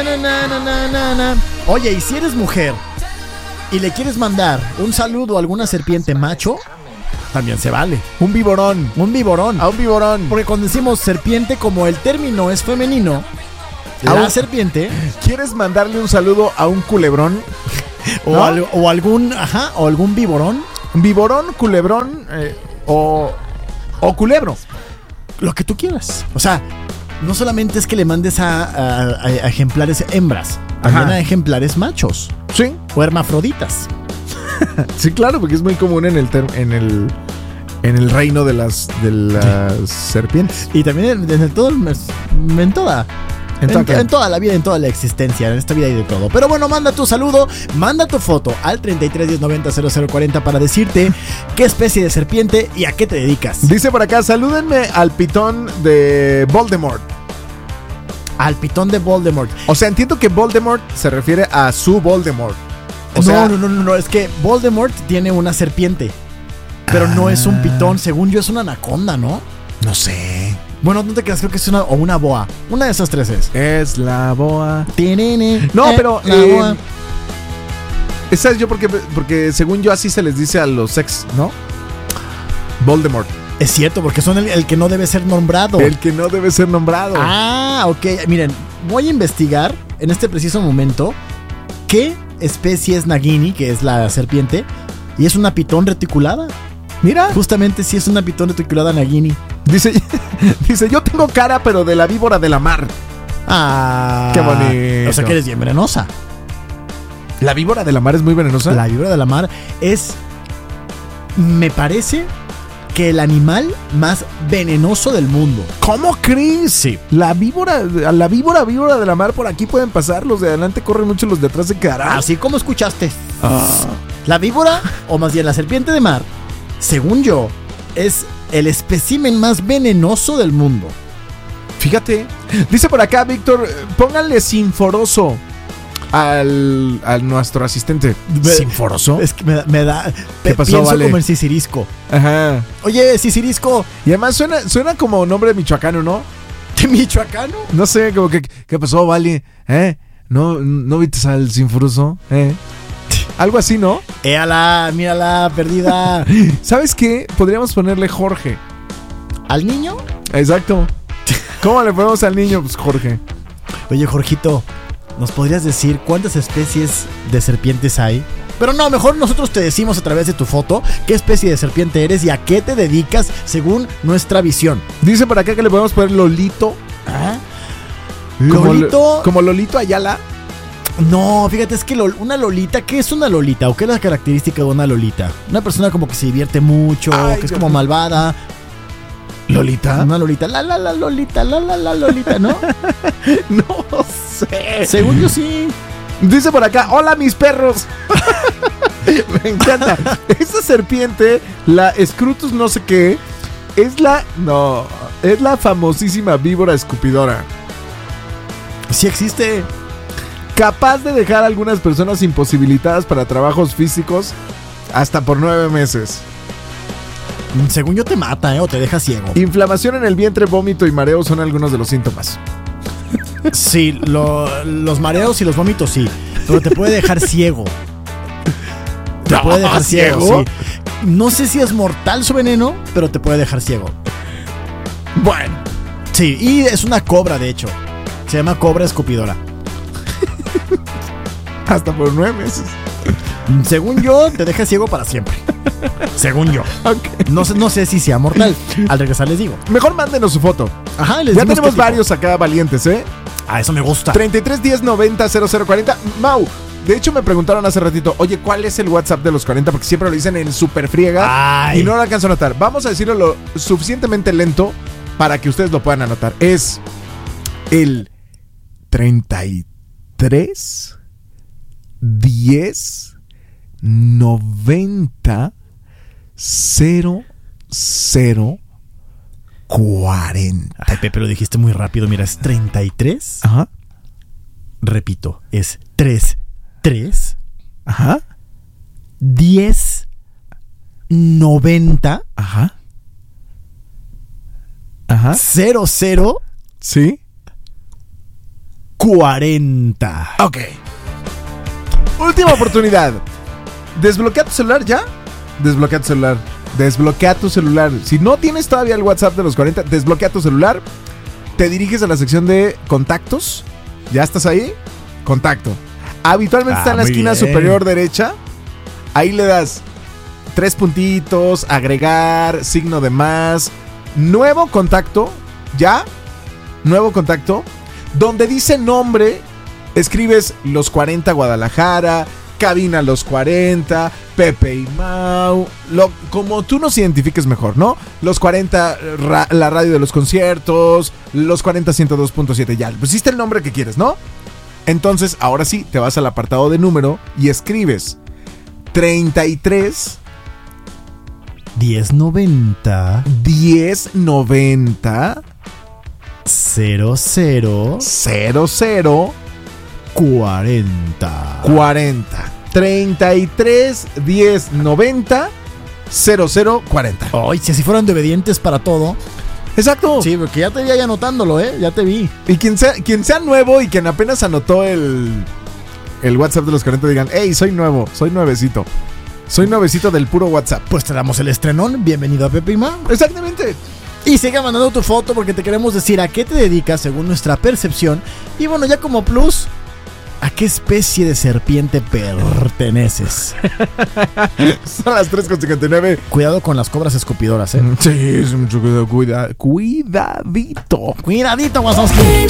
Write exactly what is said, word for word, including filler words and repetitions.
Na, na, na, na, na, na. Oye, y si eres mujer y le quieres mandar un saludo a alguna serpiente macho, también se vale. Un viborón. Un viborón. A un viborón. Porque cuando decimos serpiente, como el término es femenino, A la un- serpiente ¿Quieres mandarle un saludo a un culebrón? o, ¿No? al- o algún, ajá, o algún viborón, Viborón, culebrón eh, o, o culebro. lo que tú quieras. O sea, no solamente es que le mandes a, a- a- a ejemplares hembras, también Ajá. a ejemplares machos Sí, o hermafroditas. sí, claro, porque es muy común en el ter- en el en el reino de las de las serpientes. Y también en, en todo el mes- en toda ¿En en, toda qué? en toda la vida, en toda la existencia, en esta vida hay de todo. Pero bueno, manda tu saludo, manda tu foto al treinta y tres diez noventa cero cero cuarenta para decirte qué especie de serpiente y a qué te dedicas. Dice por acá, salúdenme al pitón de Voldemort. Al pitón de Voldemort. O sea, entiendo que Voldemort se refiere a su Voldemort. O no, sea, no, no, no, no, es que Voldemort tiene una serpiente, pero no es un pitón, según yo es una anaconda, ¿no? no sé. Bueno, no te creas, creo que es una o una boa. Una de esas tres es. Es la boa. Tirene, No, eh, pero la eh, boa. esa es yo porque porque según yo así se les dice a los ex, ¿no? Voldemort, Es cierto, porque son el, el que no debe ser nombrado. el que no debe ser nombrado. Ah, ok. Miren, voy a investigar en este preciso momento qué especie es Nagini, que es la serpiente, y es una pitón reticulada. Mira, Justamente sí es una pitón reticulada Nagini. dice dice, yo tengo cara pero de la víbora de la mar. Ah, Qué bonito. O sea que eres bien venenosa. La víbora de la mar es muy venenosa. La víbora de la mar es, me parece, que el animal más venenoso del mundo. ¿Cómo crees? Sí. La víbora, la víbora, víbora de la mar, por aquí pueden pasar, los de adelante corren mucho, los de atrás se quedarán. Así como escuchaste. Ah. La víbora, o más bien la serpiente de mar, según yo, es el espécimen más venenoso del mundo. Fíjate, dice por acá Víctor, pónganle sinforoso al, al nuestro asistente. Me- ¿Sinforoso? Es que me da... Me da ¿Qué pe- pasó, pienso Vale? como en Cicirisco. Ajá. Oye, Cicirisco, Y además suena, suena como nombre michoacano, ¿no? ¿de michoacano? No sé, como que, ¿qué pasó, Vale? ¿Eh? ¿No, no viste al sinforoso? ¿Eh? Algo así, ¿no? Éala, mírala, perdida. ¿Sabes qué? Podríamos ponerle Jorge. ¿Al niño? Exacto. ¿Cómo le ponemos al niño? Pues Jorge. Oye, Jorgito, ¿nos podrías decir cuántas especies de serpientes hay? Pero no, mejor nosotros te decimos a través de tu foto qué especie de serpiente eres y a qué te dedicas según nuestra visión. Dice por acá que le podemos poner Lolito. ¿Ah? Como Lolito. Lo- como Lolito Ayala. No, fíjate, es que lol- una lolita, ¿qué es una lolita? ¿O qué es la característica de una lolita? Una persona como que se divierte mucho, Ay, que es Dios como mío. malvada. ¿Lolita? Una lolita, la la la lolita, la la la lolita, ¿no? No sé. Según yo sí. Dice por acá, hola mis perros. Me encanta. Esta serpiente, la Scrutus no sé qué, es la... No, es la famosísima víbora escupidora. Sí existe. Capaz de dejar a algunas personas imposibilitadas para trabajos físicos hasta por nueve meses. Según yo te mata, ¿eh? O te deja ciego. Inflamación en el vientre, vómito y mareo son algunos de los síntomas. Sí, lo- los mareos y los vómitos sí, pero te puede dejar ciego. Te No, puede dejar ciego, ¿ciego? sí. No sé si es mortal su veneno, pero te puede dejar ciego. Bueno, Sí, y es una cobra, de hecho. Se llama cobra escupidora. hasta por nueve meses. Según yo, te deja ciego para siempre. Según yo. Ok. No sé, no sé si sea mortal. Al regresar les digo. Mejor mándenos su foto. Ajá, les Ya dimos tenemos qué tipo. varios acá valientes, ¿eh? Ah, eso me gusta. treinta y tres diez noventa cero cero cuarenta. Mau, de hecho me preguntaron hace ratito, oye, ¿cuál es el WhatsApp de los cuarenta? Porque siempre lo dicen en super friega Ay. y no lo alcanzo a anotar. Vamos a decirlo lo suficientemente lento para que ustedes lo puedan anotar. Es el treinta y tres diez noventa cero cero cuarenta. Ay, Pepe, lo dijiste muy rápido. Mira, es treinta y tres. Ajá, Repito, es tres, tres, ajá, diez, noventa, ajá, ajá. cero, cero, Sí. cuarenta. Ok. Última oportunidad. Desbloquea tu celular ya. Desbloquea tu celular. Desbloquea tu celular. Si no tienes todavía el WhatsApp de los cuarenta, desbloquea tu celular. Te diriges a la sección de contactos. ¿Ya estás ahí? Contacto. Habitualmente Ah, está en la muy esquina bien. superior derecha. Ahí le das tres puntitos, agregar, signo de más, nuevo contacto. ¿Ya? Nuevo contacto. Donde dice nombre, escribes Los cuarenta Guadalajara, Cabina Los cuarenta, Pepe y Mau, lo, como tú nos identifiques mejor, ¿no? Los cuarenta, ra, la radio de los conciertos, Los cuarenta ciento dos punto siete, ya, pusiste el nombre que quieres, ¿no? Entonces, ahora sí, te vas al apartado de número y escribes treinta y tres diez noventa diez noventa cero cero cero cero cuarenta. cuarenta. treinta y tres diez noventa cero cero cuarenta. Ay, si así fueran de obedientes para todo. Exacto. Sí, porque ya te vi ahí anotándolo, ¿eh? Ya te vi. Y quien sea, quien sea nuevo y quien apenas anotó el, el WhatsApp de los cuarenta, digan, hey, soy nuevo, soy nuevecito. Soy nuevecito del puro WhatsApp. Pues te damos el estrenón. Bienvenido a Pepe y Mau. Exactamente. Y sigue mandando tu foto porque te queremos decir a qué te dedicas según nuestra percepción. Y bueno, ya como plus, ¿a qué especie de serpiente perteneces? Son las tres con cincuenta y nueve. Cuidado con las cobras escupidoras, ¿eh? Sí, es mucho cuidado. Cuida, cuidadito. Cuidadito, Wazowski.